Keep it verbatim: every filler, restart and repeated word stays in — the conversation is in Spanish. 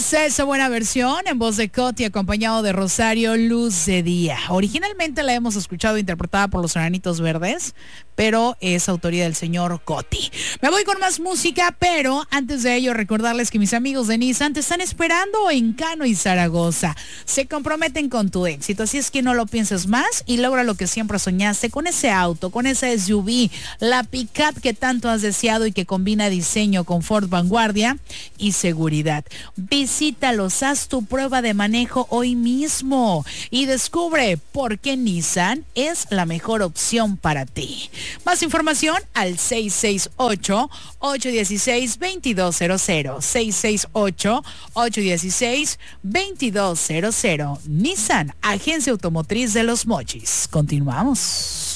Esta es esa buena versión en voz de Coti acompañado de Rosario Luz de Día. Originalmente la hemos escuchado interpretada por los Enanitos Verdes, pero es autoría del señor Coti. Me voy con más música, pero antes de ello recordarles que mis amigos de Nissan te están esperando en Cano y Zaragoza. Se comprometen con tu éxito, así es que no lo pienses más y logra lo que siempre soñaste con ese auto, con esa S U V, la pick-up que tanto has deseado y que combina diseño, confort, vanguardia y seguridad. Visítalos, haz tu prueba de manejo hoy mismo y descubre por qué Nissan es la mejor opción para ti. Más información al seis seis ocho, ocho uno seis, dos dos cero cero. seis seis ocho, ocho uno seis, dos dos cero cero. Nissan, agencia automotriz de Los Mochis. Continuamos.